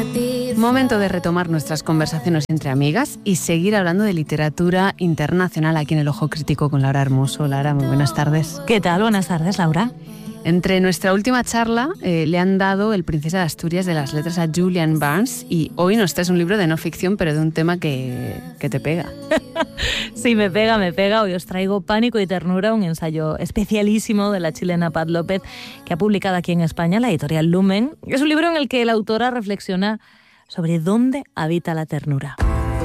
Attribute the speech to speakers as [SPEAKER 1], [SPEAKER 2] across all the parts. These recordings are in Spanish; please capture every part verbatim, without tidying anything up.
[SPEAKER 1] Momento de retomar nuestras conversaciones entre amigas y seguir hablando de literatura internacional aquí en El Ojo Crítico con Laura Hermoso. Laura, muy buenas tardes.
[SPEAKER 2] ¿Qué tal? Buenas tardes, Laura.
[SPEAKER 1] Entre nuestra última charla eh, le han dado el Princesa de Asturias de las letras a Julian Barnes y hoy nos traes un libro de no ficción, pero de un tema que, que te pega.
[SPEAKER 2] Sí, me pega, me pega. Hoy os traigo Pánico y Ternura, un ensayo especialísimo de la chilena Pat López, que ha publicado aquí en España la editorial Lumen. Es un libro en el que la autora reflexiona sobre dónde habita la ternura.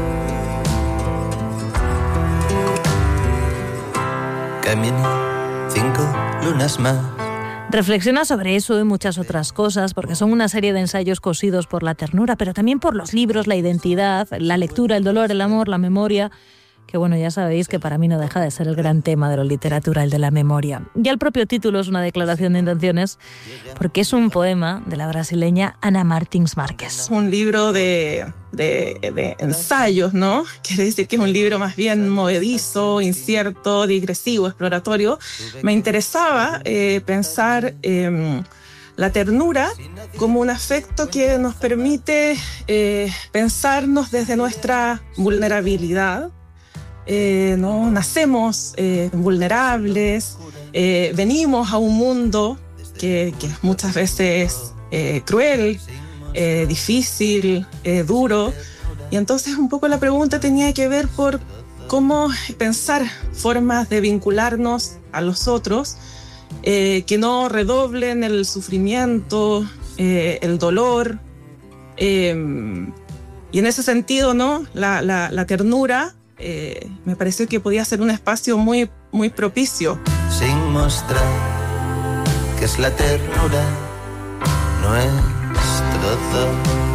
[SPEAKER 3] Caminé cinco lunas más.
[SPEAKER 2] Reflexiona sobre eso y muchas otras cosas, porque son una serie de ensayos cosidos por la ternura, pero también por los libros, la identidad, la lectura, el dolor, el amor, la memoria, que bueno, ya sabéis que para mí no deja de ser el gran tema de la literatura, el de la memoria. Ya el propio título es una declaración de intenciones, porque es un poema de la brasileña Ana Martins Marques.
[SPEAKER 4] Un libro de, de, de ensayos, ¿no? Quiere decir que es un libro más bien movedizo, incierto, digresivo, exploratorio. Me interesaba eh, pensar eh, la ternura como un afecto que nos permite eh, pensarnos desde nuestra vulnerabilidad. Eh, ¿no? Nacemos eh, vulnerables, eh, venimos a un mundo que, que muchas veces eh, cruel, eh, difícil, eh, duro, y entonces un poco la pregunta tenía que ver por cómo pensar formas de vincularnos a los otros eh, que no redoblen el sufrimiento, eh, el dolor, eh, y en ese sentido, ¿no? la, la, la ternura Eh, me pareció que podía ser un espacio muy, muy propicio.
[SPEAKER 3] Sin mostrar que es la ternura nuestro don.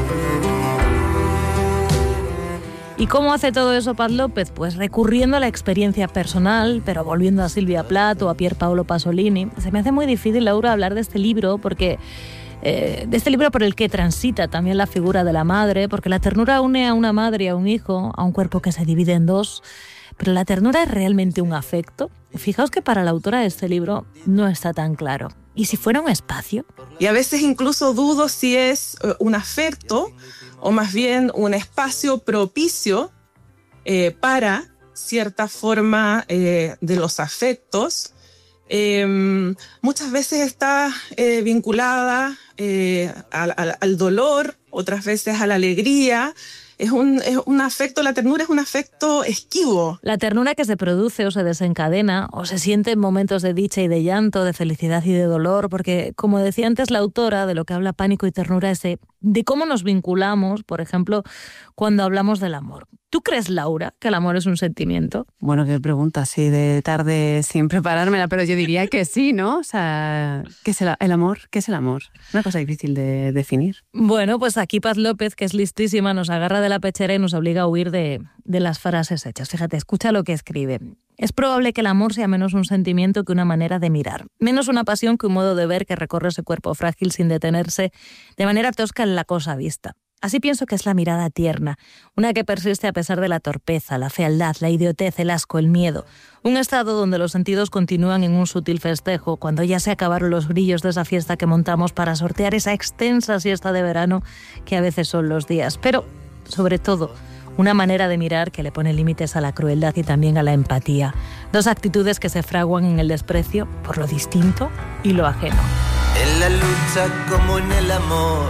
[SPEAKER 2] ¿Y cómo hace todo eso Pat López? Pues recurriendo a la experiencia personal, pero volviendo a Silvia Plath o a Pier Paolo Pasolini. Se me hace muy difícil, Laura, hablar de este libro porque... Eh, de este libro por el que transita también la figura de la madre, porque la ternura une a una madre y a un hijo, a un cuerpo que se divide en dos, pero la ternura es realmente un afecto. Fijaos que para la autora de este libro no está tan claro. ¿Y si fuera un espacio?
[SPEAKER 4] Y a veces incluso dudo si es un afecto o más bien un espacio propicio eh, para cierta forma eh, de los afectos. Eh, muchas veces está eh, vinculada eh, al, al, al dolor, otras veces a la alegría. Es un, es un afecto, la ternura es un afecto esquivo.
[SPEAKER 2] La ternura que se produce o se desencadena o se siente en momentos de dicha y de llanto, de felicidad y de dolor, porque como decía antes la autora, de lo que habla Pánico y Ternura es de, de cómo nos vinculamos, por ejemplo, cuando hablamos del amor. ¿Tú crees, Laura, que el amor es un sentimiento?
[SPEAKER 1] Bueno, qué pregunta, así de tarde sin preparármela, pero yo diría que sí, ¿no? O sea, ¿qué es el, el amor? ¿Qué es el amor? Una cosa difícil de definir.
[SPEAKER 2] Bueno, pues aquí Pat López, que es listísima, nos agarra de la pechera y nos obliga a huir de, de las frases hechas. Fíjate, escucha lo que escribe. Es probable que el amor sea menos un sentimiento que una manera de mirar, menos una pasión que un modo de ver que recorre ese cuerpo frágil sin detenerse de manera tosca en la cosa vista. Así pienso que es la mirada tierna, una que persiste a pesar de la torpeza, la fealdad, la idiotez, el asco, el miedo. Un estado donde los sentidos continúan en un sutil festejo, cuando ya se acabaron los brillos de esa fiesta que montamos para sortear esa extensa siesta de verano que a veces son los días. Pero, sobre todo, una manera de mirar que le pone límites a la crueldad y también a la empatía. Dos actitudes que se fraguan en el desprecio por lo distinto y lo ajeno.
[SPEAKER 3] En la lucha como en el amor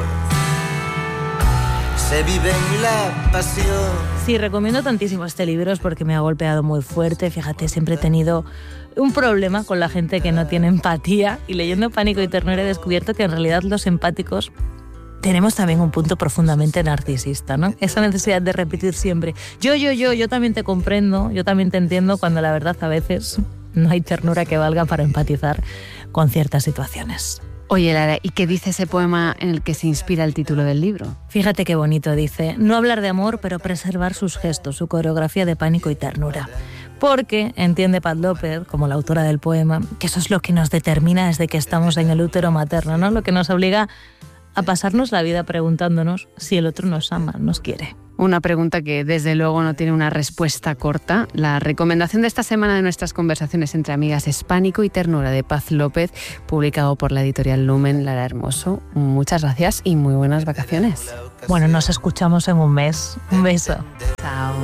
[SPEAKER 3] se vive en la pasión.
[SPEAKER 2] Sí, recomiendo tantísimo este libro, es porque me ha golpeado muy fuerte. Fíjate, siempre he tenido un problema con la gente que no tiene empatía y leyendo Pánico y Ternura he descubierto que en realidad los empáticos tenemos también un punto profundamente narcisista, ¿no? Esa necesidad de repetir siempre yo, yo, yo, yo también te comprendo, yo también te entiendo, cuando la verdad a veces no hay ternura que valga para empatizar con ciertas situaciones.
[SPEAKER 1] Oye, Lara, ¿y qué dice ese poema en el que se inspira el título del libro?
[SPEAKER 2] Fíjate qué bonito, dice: no hablar de amor, pero preservar sus gestos, su coreografía de pánico y ternura. Porque entiende Pat López, como la autora del poema, que eso es lo que nos determina desde que estamos en el útero materno, ¿no? Lo que nos obliga a pasarnos la vida preguntándonos si el otro nos ama, nos quiere.
[SPEAKER 1] Una pregunta que desde luego no tiene una respuesta corta. La recomendación de esta semana de nuestras conversaciones entre amigas es Pánico y ternura de Paz López, publicado por la editorial Lumen. Lara Hermoso, muchas gracias y muy buenas vacaciones.
[SPEAKER 2] Bueno, nos escuchamos en un mes. Un beso.
[SPEAKER 1] Chao.